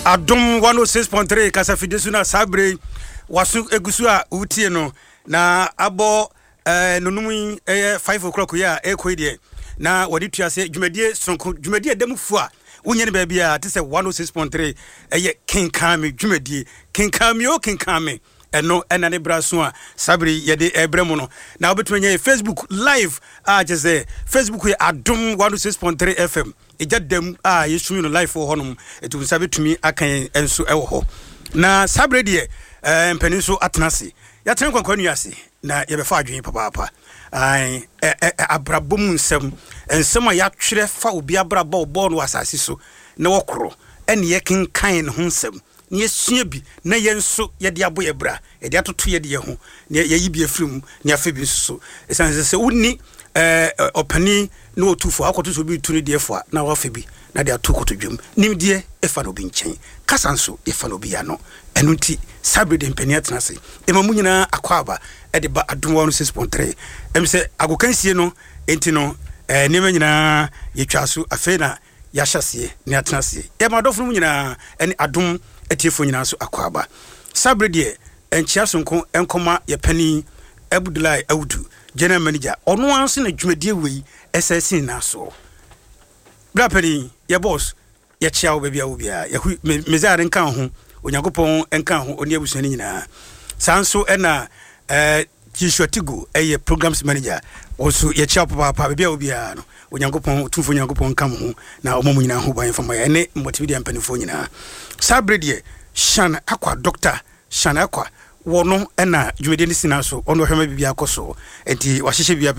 Adom 106.3 Kasafide Suna Sabre wasu egusu a utie no na abo nonum 5 o'clock ya ekoide na wadi tuase dwumadie sonko dwumadie demufu a wonye ne ba bia te se 106.3 eye kenkame dwumadie kenkame eno enane braso a Sabre yede ebremu no na obetumenye Facebook live a jeze Facebook ye Adom 106.3 FM ejadam a yesu no live for honum etu sabe tumi akan enso ewo ho na Sabre de mpeniso atenase ya tren kwankwan nuase na yebefa adwen papa ai abrabom nsem a ya twere fa obi abraba obo no asase so na wokro ene ye kenkan ho nsem ne yesua bi na yenso ye de abo ye bra ye de atoto ye de ye ho ne ye yibi afrim ne afabi so esanse se woni opani no otufo akoto so bi tuni de fo na wafabi na de atokoto dwem nimdie efa no bi nchen kasanso efa no bi ya no enunti Sabre de mpani atenase emamu nyina akwaba e de ba Adom 106.3 emse agokansie no enti no nema nyina yetwaso afena ya hyase ne atenase emadofo nyina ene Adom etiefo nyina so akwaba Sabre de enchia sonko enkoma ye pani Abdullahi Audu general manager ono anse na dwumadie wei SSC na so bra pani ye boss ye chia wo bia wo bia ye mezare nkan ho Onyankopon enkan ho oni abusani nyina sanso ena Jishwatigo eye programs manager also ye chia papa bia wo bia no Onyankopon tumfo Onyankopon kam ho na omomu nyina ho ban fama ye ne motivate ampanifo nyina Sabre de Shan akwa doctor Shan akwa wono ena dwumadie ni sina so ono hwema bibia akoso enti wahyehye bia